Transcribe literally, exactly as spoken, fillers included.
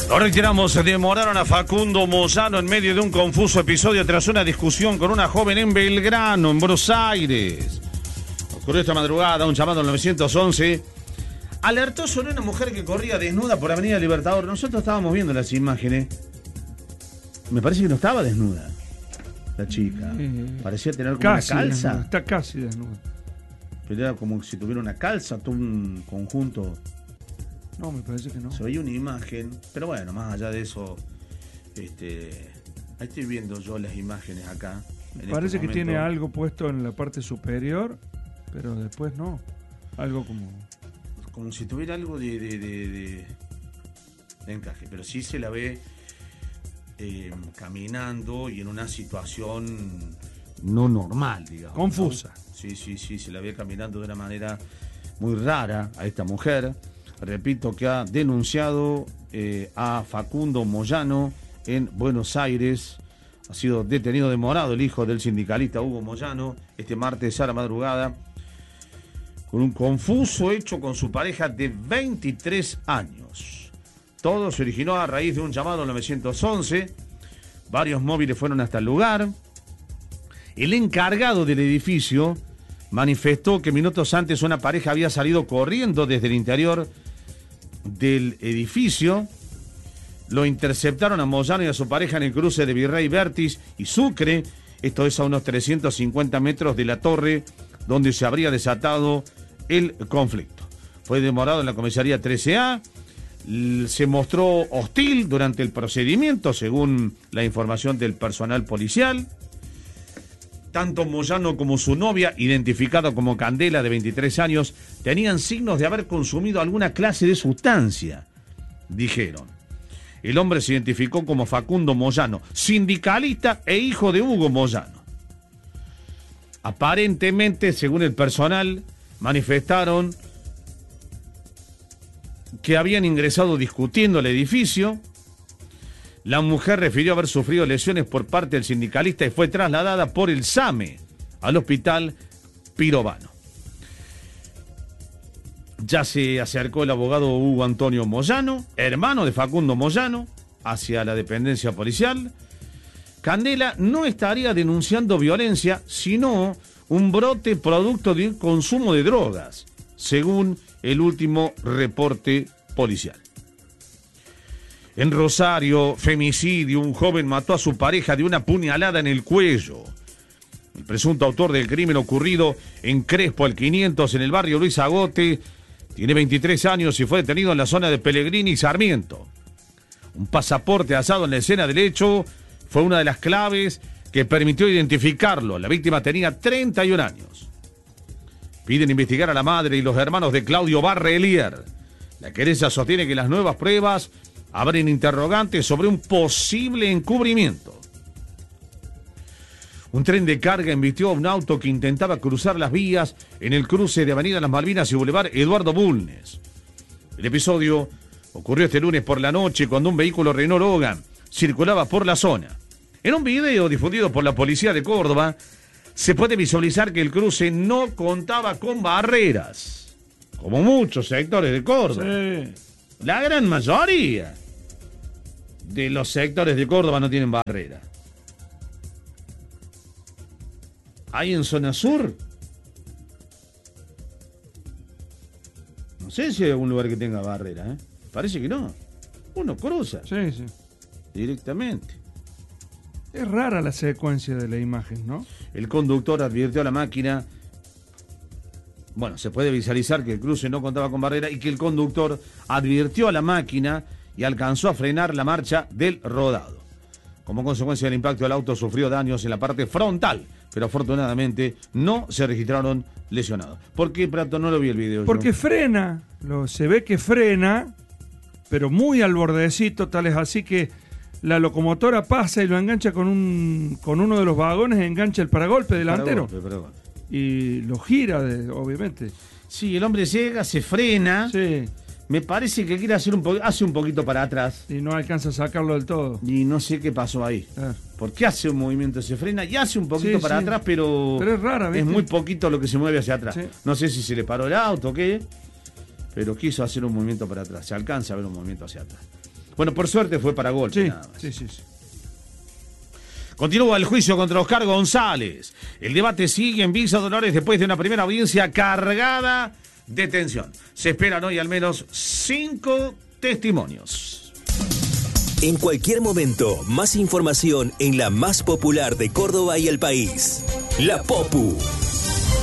Lo reiteramos, demoraron a Facundo Moyano en medio de un confuso episodio tras una discusión con una joven en Belgrano, en Buenos Aires. Ocurrió esta madrugada, un llamado al nueve once. Alertó sobre una mujer que corría desnuda por Avenida Libertador. Nosotros estábamos viendo las imágenes. Me parece que no estaba desnuda la chica. Parecía tener como casi una calza. Desnuda, está casi desnuda. Pero era como si tuviera una calza, todo un conjunto. No, me parece que no. Se veía una imagen, pero bueno, más allá de eso, este, ahí estoy viendo yo las imágenes acá. Me parece este que tiene algo puesto en la parte superior, pero después no. Algo como... Como si tuviera algo de, de, de, de, de encaje, pero sí se la ve eh, caminando y en una situación no normal, digamos. Confusa. ¿No? Sí, sí, sí, se la ve caminando de una manera muy rara a esta mujer. Repito que ha denunciado eh, a Facundo Moyano en Buenos Aires. Ha sido detenido demorado el hijo del sindicalista Hugo Moyano este martes a la madrugada con un confuso hecho con su pareja de veintitrés años. Todo se originó a raíz de un llamado al nueve once. Varios móviles fueron hasta el lugar. El encargado del edificio manifestó que minutos antes una pareja había salido corriendo desde el interior del edificio. Lo interceptaron a Moyano y a su pareja en el cruce de Virrey Vértiz y Sucre. Esto es a unos trescientos cincuenta metros de la torre donde se habría desatado el conflicto. Fue demorado en la comisaría trece A. Se mostró hostil durante el procedimiento, según la información del personal policial. Tanto Moyano como su novia, identificada como Candela, de veintitrés años, tenían signos de haber consumido alguna clase de sustancia, dijeron. El hombre se identificó como Facundo Moyano, sindicalista e hijo de Hugo Moyano. Aparentemente, según el personal, manifestaron que habían ingresado discutiendo el edificio. La mujer refirió haber sufrido lesiones por parte del sindicalista y fue trasladada por el SAME al hospital Pirovano. Ya se acercó el abogado Hugo Antonio Moyano, hermano de Facundo Moyano, hacia la dependencia policial. Candela no estaría denunciando violencia, sino un brote producto de un consumo de drogas, según el último reporte policial. En Rosario, femicidio, un joven mató a su pareja de una puñalada en el cuello. El presunto autor del crimen ocurrido en Crespo al quinientos, en el barrio Luis Agote, tiene veintitrés años y fue detenido en la zona de Pellegrini y Sarmiento. Un pasaporte asado en la escena del hecho fue una de las claves que permitió identificarlo. La víctima tenía treinta y un años. Piden investigar a la madre y los hermanos de Claudio Barrelier. La querella sostiene que las nuevas pruebas abren interrogantes sobre un posible encubrimiento. Un tren de carga embistió a un auto que intentaba cruzar las vías en el cruce de Avenida Las Malvinas y Boulevard Eduardo Bulnes. El episodio ocurrió este lunes por la noche cuando un vehículo Renault Logan circulaba por la zona. En un video difundido por la policía de Córdoba, se puede visualizar que el cruce no contaba con barreras, como muchos sectores de Córdoba. Sí. La gran mayoría de los sectores de Córdoba no tienen barrera. ¿Hay en zona sur? No sé si hay algún lugar que tenga barrera, ¿eh? Parece que no. Uno cruza. Sí, sí. Directamente. Es rara la secuencia de la imagen, ¿no? El conductor advirtió a la máquina. Bueno, se puede visualizar que el cruce no contaba con barrera y que el conductor advirtió a la máquina y alcanzó a frenar la marcha del rodado. Como consecuencia del impacto, el auto sufrió daños en la parte frontal, pero afortunadamente no se registraron lesionados. ¿Por qué, Prato? No lo vi el video. Porque yo. frena, lo, se ve que frena, pero muy al bordecito, tal es así que la locomotora pasa y lo engancha con un con uno de los vagones, engancha el paragolpe delantero. Paragolpe, paragolpe. Y lo gira, de, obviamente. Sí, el hombre llega, se frena. Sí. Me parece que quiere hacer un po- hace un poquito para atrás. Y no alcanza a sacarlo del todo. Y no sé qué pasó ahí. Ah. Porque hace un movimiento, se frena y hace un poquito Sí, para sí. atrás, pero, Pero es rara, ¿viste? es muy poquito lo que se mueve hacia atrás. Sí. No sé si se le paró el auto o qué, pero quiso hacer un movimiento para atrás. Se alcanza a ver un movimiento hacia atrás. Bueno, por suerte fue para golpe. Sí, nada más. sí, sí, sí. Continúa el juicio contra Oscar González. El debate sigue en Villa Dolores después de una primera audiencia cargada de tensión. Se esperan hoy al menos cinco testimonios. En cualquier momento, más información en la más popular de Córdoba y el país. La Popu.